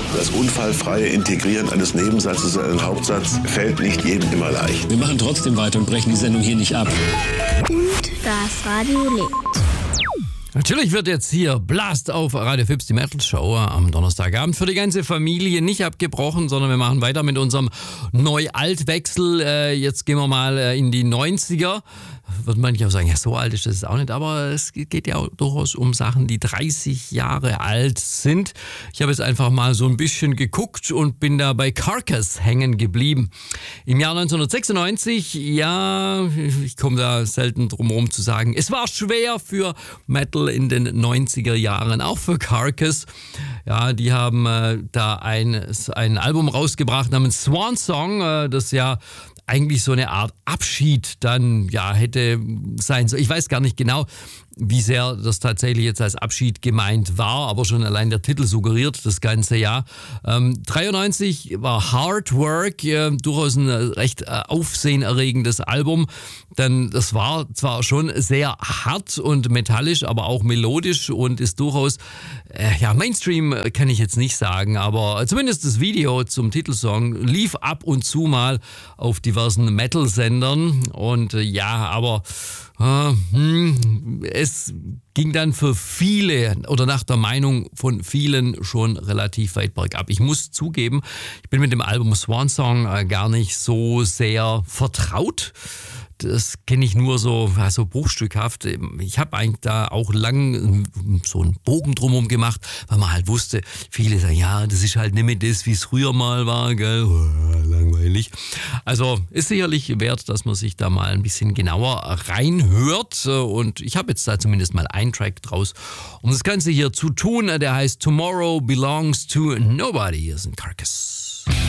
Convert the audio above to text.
Das unfallfreie Integrieren eines Nebensatzes in einen Hauptsatz fällt nicht jedem immer leicht. Wir machen trotzdem weiter und brechen die Sendung hier nicht ab. Und das Radio lebt. Natürlich wird jetzt hier Blast auf Radio Fips, die Metal Show am Donnerstagabend für die ganze Familie nicht abgebrochen, sondern wir machen weiter mit unserem Neu-Alt-Wechsel. Jetzt gehen wir mal in die 90er. Wird manche auch sagen, ja, so alt ist das auch nicht, aber es geht ja auch durchaus um Sachen, die 30 Jahre alt sind. Ich habe jetzt einfach mal so ein bisschen geguckt und bin da bei Carcass hängen geblieben. Im Jahr 1996, ja, ich komme da selten drum herum zu sagen, es war schwer für Metal in den 90er Jahren, auch für Carcass. Ja, die haben da ein Album rausgebracht namens Swan Song, das ja eigentlich so eine Art Abschied dann ja hätte sein sollen. Ich weiß gar nicht genau, wie sehr das tatsächlich jetzt als Abschied gemeint war, aber schon allein der Titel suggeriert das ganze Jahr. 93 war Hard Work, durchaus ein recht aufsehenerregendes Album, denn das war zwar schon sehr hart und metallisch, aber auch melodisch und ist durchaus, ja, Mainstream kann ich jetzt nicht sagen, aber zumindest das Video zum Titelsong lief ab und zu mal auf diversen Metal-Sendern und ja, aber es ging dann für viele oder nach der Meinung von vielen schon relativ weit bergab. Ich muss zugeben, ich bin mit dem Album Swan Song gar nicht so sehr vertraut. Das kenne ich nur so bruchstückhaft. Ich habe eigentlich da auch lang so einen Bogen drumherum gemacht, weil man halt wusste, viele sagen, ja, das ist halt nicht mehr das, wie es früher mal war, gell? Langweilig. Also ist sicherlich wert, dass man sich da mal ein bisschen genauer reinhört. Und ich habe jetzt da zumindest mal einen Track draus, um das Ganze hier zu tun. Der heißt Tomorrow Belongs to Nobody. Hier ist ein Carcass.